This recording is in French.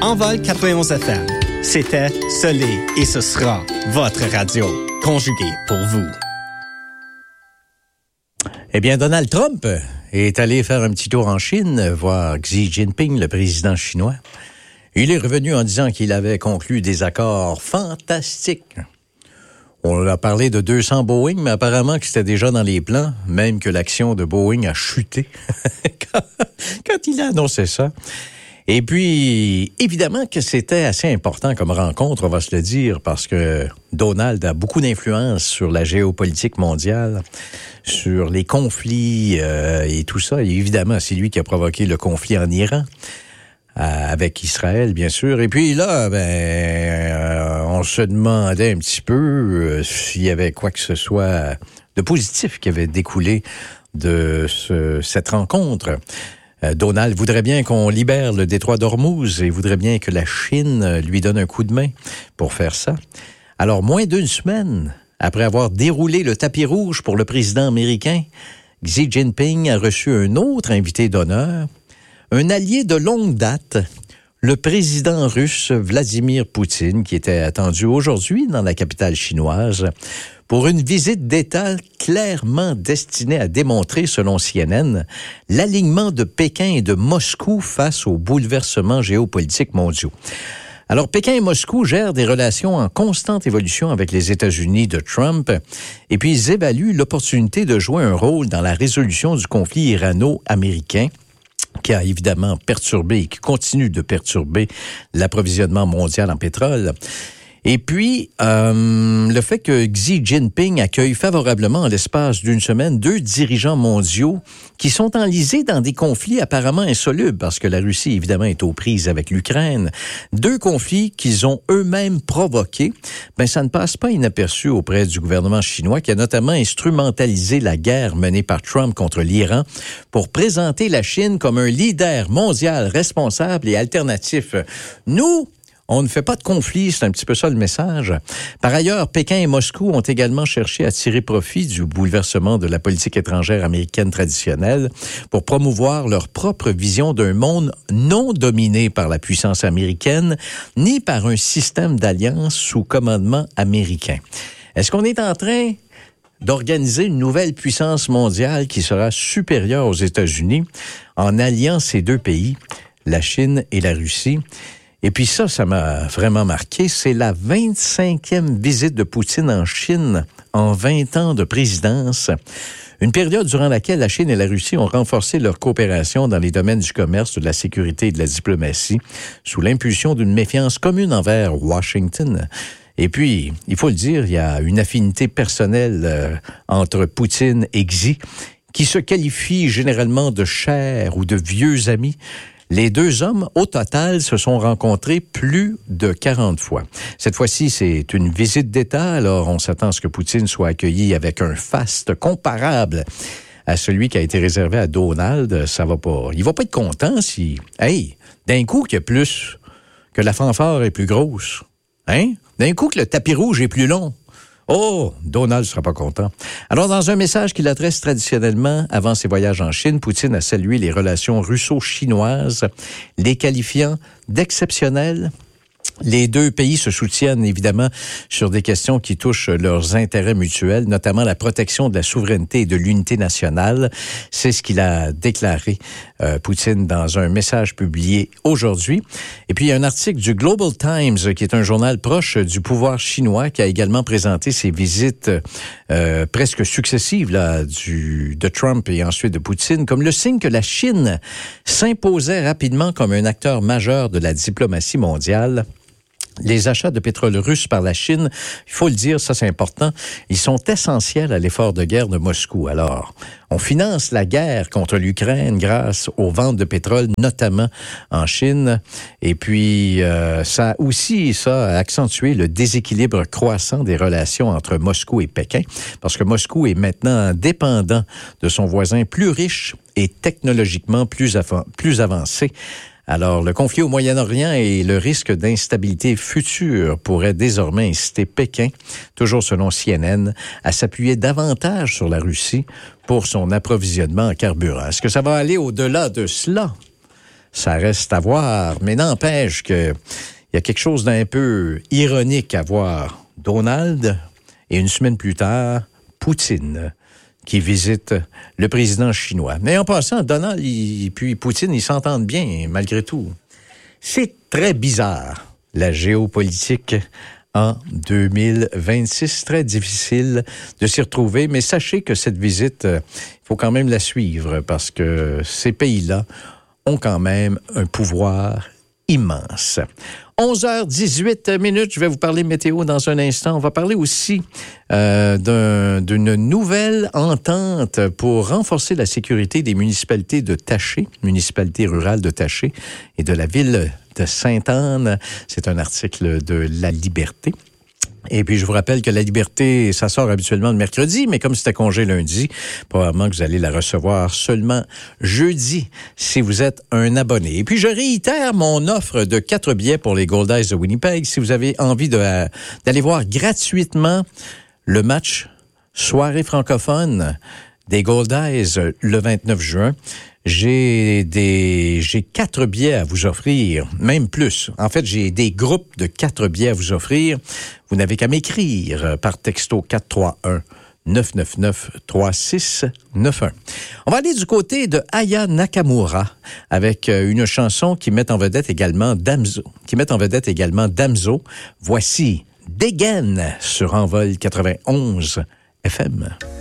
Envol 91 FM. C'était, ce l'est et ce sera votre radio, conjuguée pour vous. Eh bien, Donald Trump est allé faire un petit tour en Chine, voir Xi Jinping, le président chinois. Il est revenu en disant qu'il avait conclu des accords fantastiques. On a parlé de 200 Boeing, mais apparemment que c'était déjà dans les plans, même que l'action de Boeing a chuté quand il a annoncé ça. Et puis, évidemment que c'était assez important comme rencontre, on va se le dire, parce que Donald a beaucoup d'influence sur la géopolitique mondiale, sur les conflits et tout ça. Et évidemment, c'est lui qui a provoqué le conflit en Iran, avec Israël, bien sûr. Et puis là, on se demandait un petit peu s'il y avait quoi que ce soit de positif qui avait découlé de cette rencontre. Donald voudrait bien qu'on libère le détroit d'Ormuz et voudrait bien que la Chine lui donne un coup de main pour faire ça. Alors, moins d'une semaine après avoir déroulé le tapis rouge pour le président américain, Xi Jinping a reçu un autre invité d'honneur, un allié de longue date, le président russe Vladimir Poutine, qui était attendu aujourd'hui dans la capitale chinoise pour une visite d'État clairement destinée à démontrer, selon CNN, l'alignement de Pékin et de Moscou face aux bouleversements géopolitiques mondiaux. Alors, Pékin et Moscou gèrent des relations en constante évolution avec les États-Unis de Trump, et puis ils évaluent l'opportunité de jouer un rôle dans la résolution du conflit irano-américain, qui a évidemment perturbé et qui continue de perturber l'approvisionnement mondial en pétrole. Et puis, le fait que Xi Jinping accueille favorablement en l'espace d'une semaine 2 dirigeants mondiaux qui sont enlisés dans des conflits apparemment insolubles, parce que la Russie, évidemment, est aux prises avec l'Ukraine. 2 conflits qu'ils ont eux-mêmes provoqués, ça ne passe pas inaperçu auprès du gouvernement chinois, qui a notamment instrumentalisé la guerre menée par Trump contre l'Iran pour présenter la Chine comme un leader mondial responsable et alternatif. Nous, on ne fait pas de conflit, c'est un petit peu ça le message. Par ailleurs, Pékin et Moscou ont également cherché à tirer profit du bouleversement de la politique étrangère américaine traditionnelle pour promouvoir leur propre vision d'un monde non dominé par la puissance américaine, ni par un système d'alliance sous commandement américain. Est-ce qu'on est en train d'organiser une nouvelle puissance mondiale qui sera supérieure aux États-Unis en alliant ces 2 pays, la Chine et la Russie? Et puis ça m'a vraiment marqué. C'est la 25e visite de Poutine en Chine en 20 ans de présidence. Une période durant laquelle la Chine et la Russie ont renforcé leur coopération dans les domaines du commerce, de la sécurité et de la diplomatie, sous l'impulsion d'une méfiance commune envers Washington. Et puis, il faut le dire, il y a une affinité personnelle entre Poutine et Xi, qui se qualifie généralement de chers ou de vieux amis. Les 2 hommes, au total, se sont rencontrés plus de 40 fois. Cette fois-ci, c'est une visite d'État, alors on s'attend à ce que Poutine soit accueilli avec un faste comparable à celui qui a été réservé à Donald. Ça va pas. Il va pas être content si, d'un coup qu'il y a plus, que la fanfare est plus grosse. D'un coup que le tapis rouge est plus long. Oh, Donald ne sera pas content. Alors, dans un message qu'il adresse traditionnellement avant ses voyages en Chine, Poutine a salué les relations russo-chinoises, les qualifiant d'exceptionnelles. Les 2 pays se soutiennent évidemment sur des questions qui touchent leurs intérêts mutuels, notamment la protection de la souveraineté et de l'unité nationale. C'est ce qu'il a déclaré, Poutine, dans un message publié aujourd'hui. Et puis, il y a un article du Global Times, qui est un journal proche du pouvoir chinois, qui a également présenté ses visites presque successives de Trump et ensuite de Poutine, comme le signe que la Chine s'imposait rapidement comme un acteur majeur de la diplomatie mondiale. Les achats de pétrole russe par la Chine, il faut le dire, ça c'est important, ils sont essentiels à l'effort de guerre de Moscou. Alors, on finance la guerre contre l'Ukraine grâce aux ventes de pétrole, notamment en Chine. Et puis, ça a accentué le déséquilibre croissant des relations entre Moscou et Pékin, parce que Moscou est maintenant dépendant de son voisin plus riche et technologiquement plus avancé. Alors, le conflit au Moyen-Orient et le risque d'instabilité future pourraient désormais inciter Pékin, toujours selon CNN, à s'appuyer davantage sur la Russie pour son approvisionnement en carburant. Est-ce que ça va aller au-delà de cela? Ça reste à voir, mais n'empêche que il y a quelque chose d'un peu ironique à voir. Donald, et une semaine plus tard, Poutine, qui visite le président chinois. Mais en passant, Donald et puis Poutine, ils s'entendent bien, malgré tout. C'est très bizarre, la géopolitique en 2026. Très difficile de s'y retrouver, mais sachez que cette visite, il faut quand même la suivre, parce que ces pays-là ont quand même un pouvoir immense. 11h18, je vais vous parler météo dans un instant. On va parler aussi d'une nouvelle entente pour renforcer la sécurité des municipalités de Taché, municipalité rurale de Taché, et de la ville de Sainte-Anne. C'est un article de La Liberté. Et puis, je vous rappelle que La Liberté, ça sort habituellement le mercredi, mais comme c'était congé lundi, probablement que vous allez la recevoir seulement jeudi, si vous êtes un abonné. Et puis, je réitère mon offre de 4 billets pour les Gold Eyes de Winnipeg. Si vous avez envie d'aller voir gratuitement le match soirée francophone des Gold Eyes le 29 juin, j'ai 4 billets à vous offrir, même plus. En fait, j'ai des groupes de 4 billets à vous offrir. Vous n'avez qu'à m'écrire par texto 431-999-3691. On va aller du côté de Aya Nakamura avec une chanson qui met en vedette également Damso. Voici Dégaine sur Envol 91 FM.